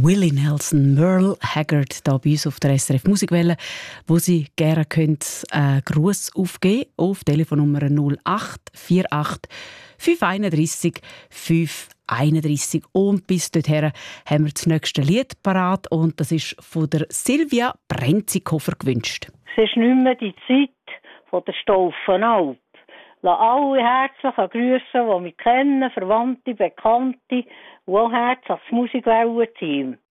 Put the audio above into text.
Willie Nelson, Merle Haggard, hier bei uns auf der SRF Musikwelle, wo Sie gerne einen Gruß aufgeben können auf Telefonnummer 0848 531 531. Und bis dorthin haben wir das nächste Lied parat und das ist von der Silvia Brenzikofer gewünscht. Es ist nicht mehr die Zeit von der Staufenalp. Lass alle herzlichen Grüße, die mich kennen, Verwandte, Bekannte und auch Herz ans Musikwellen-Team.